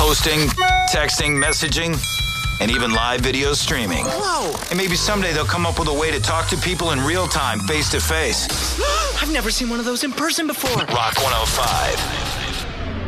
Hosting, texting, messaging, and even live video streaming. Whoa! And maybe someday they'll come up with a way to talk to people in real time, face to face. I've never seen one of those in person before. Rock 105.